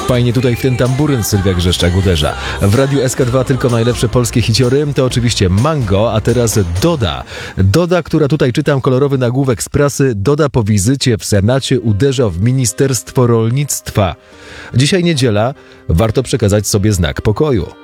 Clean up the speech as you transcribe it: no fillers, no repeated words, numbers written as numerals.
Fajnie tutaj w ten tamburyn Sylwia Grzeszczak uderza. W Radiu SK2 tylko najlepsze polskie hiciory, to oczywiście Mango, a teraz Doda. Doda, która tutaj czytam kolorowy nagłówek z prasy, Doda po wizycie w Senacie uderza w Ministerstwo Rolnictwa. Dzisiaj niedziela, warto przekazać sobie znak pokoju.